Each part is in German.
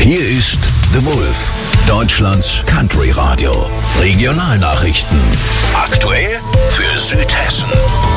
Hier ist The Wolf, Deutschlands Country Radio. Regionalnachrichten. Aktuell für Südhessen.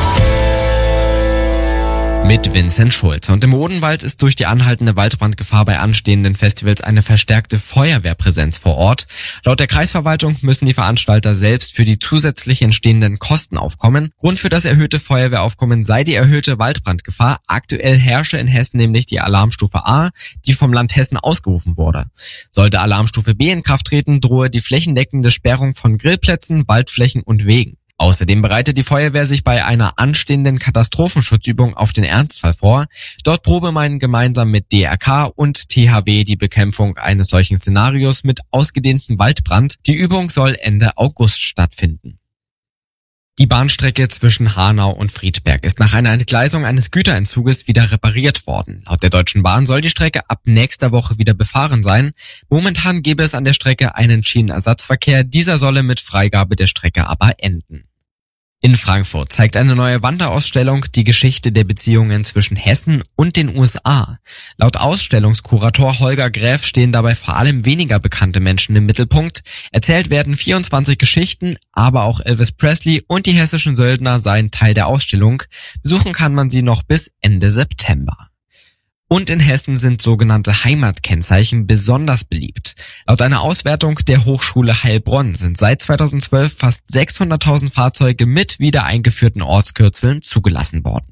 Mit Vincent Schulze. Und im Odenwald ist durch die anhaltende Waldbrandgefahr bei anstehenden Festivals eine verstärkte Feuerwehrpräsenz vor Ort. Laut der Kreisverwaltung müssen die Veranstalter selbst für die zusätzlich entstehenden Kosten aufkommen. Grund für das erhöhte Feuerwehraufkommen sei die erhöhte Waldbrandgefahr. Aktuell herrsche in Hessen nämlich die Alarmstufe A, die vom Land Hessen ausgerufen wurde. Sollte Alarmstufe B in Kraft treten, drohe die flächendeckende Sperrung von Grillplätzen, Waldflächen und Wegen. Außerdem bereitet die Feuerwehr sich bei einer anstehenden Katastrophenschutzübung auf den Ernstfall vor. Dort probe man gemeinsam mit DRK und THW die Bekämpfung eines solchen Szenarios mit ausgedehntem Waldbrand. Die Übung soll Ende August stattfinden. Die Bahnstrecke zwischen Hanau und Friedberg ist nach einer Entgleisung eines Güterentzuges wieder repariert worden. Laut der Deutschen Bahn soll die Strecke ab nächster Woche wieder befahren sein. Momentan gäbe es an der Strecke einen Schienenersatzverkehr. Dieser solle mit Freigabe der Strecke aber enden. In Frankfurt zeigt eine neue Wanderausstellung die Geschichte der Beziehungen zwischen Hessen und den USA. Laut Ausstellungskurator Holger Gräf stehen dabei vor allem weniger bekannte Menschen im Mittelpunkt. Erzählt werden 24 Geschichten, aber auch Elvis Presley und die hessischen Söldner seien Teil der Ausstellung. Besuchen kann man sie noch bis Ende September. Und in Hessen sind sogenannte Heimatkennzeichen besonders beliebt. Laut einer Auswertung der Hochschule Heilbronn sind seit 2012 fast 600.000 Fahrzeuge mit wieder eingeführten Ortskürzeln zugelassen worden.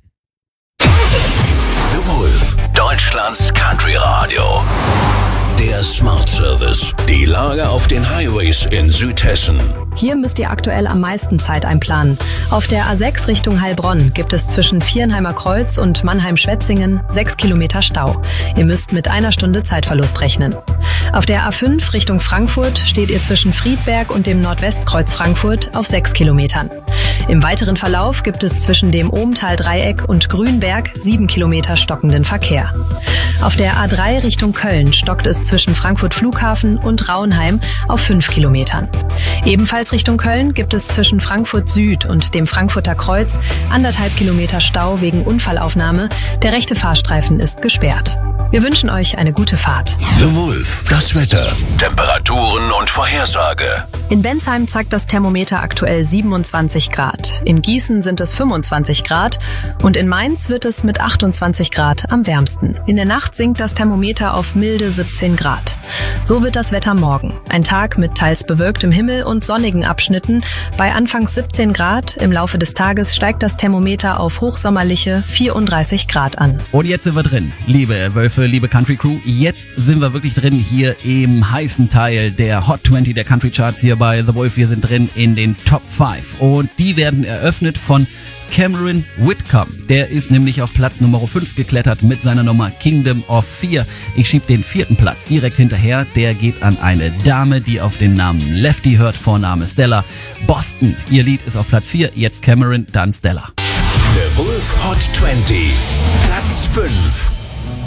The Wolf, Deutschlands Country Radio. Der Smart Service. Die Lage auf den Highways in Südhessen. Hier müsst ihr aktuell am meisten Zeit einplanen. Auf der A6 Richtung Heilbronn gibt es zwischen Vierenheimer Kreuz und Mannheim-Schwetzingen 6 Kilometer Stau. Ihr müsst mit 1 Stunde Zeitverlust rechnen. Auf der A5 Richtung Frankfurt steht ihr zwischen Friedberg und dem Nordwestkreuz Frankfurt auf 6 Kilometern. Im weiteren Verlauf gibt es zwischen dem Ohmtal-Dreieck und Grünberg 7 Kilometer stockenden Verkehr. Auf der A3 Richtung Köln stockt es zwischen Frankfurt Flughafen und Rauenheim auf 5 Kilometern. Ebenfalls Richtung Köln gibt es zwischen Frankfurt Süd und dem Frankfurter Kreuz 1,5 Kilometer Stau wegen Unfallaufnahme. Der rechte Fahrstreifen ist gesperrt. Wir wünschen euch eine gute Fahrt. The Wolf, das Wetter, Temperaturen und Vorhersage. In Bensheim zeigt das Thermometer aktuell 27 Grad. In Gießen sind es 25 Grad und in Mainz wird es mit 28 Grad am wärmsten. In der Nacht sinkt das Thermometer auf milde 17 Grad. So wird das Wetter morgen. Ein Tag mit teils bewölktem Himmel und sonnigen Abschnitten. Bei anfangs 17 Grad. Im Laufe des Tages steigt das Thermometer auf hochsommerliche 34 Grad an. Und jetzt sind wir drin, liebe Wölfe, liebe Country Crew. Jetzt sind wir wirklich drin hier im heißen Teil der Hot 20 der Country Charts hier bei The Wolf. Wir sind drin in den Top 5 und die werden eröffnet von Cameron Whitcomb. Der ist nämlich auf Platz Nummer 5 geklettert mit seiner Nummer Kingdom of Fear. Ich schieb den 4. Platz direkt hinterher. Der geht an eine Dame, die auf den Namen Lefty hört, Vorname Stella. Boston, ihr Lied ist auf Platz 4. Jetzt Cameron, dann Stella. The Wolf Hot 20, Platz 5.